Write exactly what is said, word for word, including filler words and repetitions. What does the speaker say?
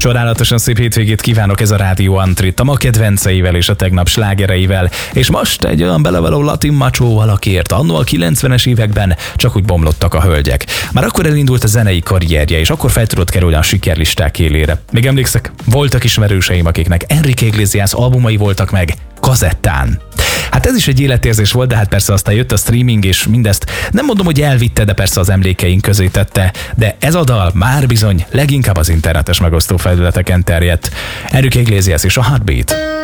Csodálatosan szép hétvégét kívánok, ez a Rádió Antrit, a ma kedvenceivel és a tegnap slágereivel, és most egy olyan belevaló latin macsóval, akiért annó a kilencvenes években csak úgy bomlottak a hölgyek. Már akkor elindult a zenei karrierje, és akkor fel tudott kerülni a sikerlisták élére. Még emlékszek, voltak ismerőseim, akiknek Enrique Iglesias albumai voltak meg kazettán. Hát ez is egy életérzés volt, de hát persze aztán jött a streaming, és mindezt nem mondom, hogy elvitte, de persze az emlékeink közé tette, de ez a dal már bizony leginkább az internetes megosztó felületeken terjedt. Enrique Iglesias és a Heartbeat.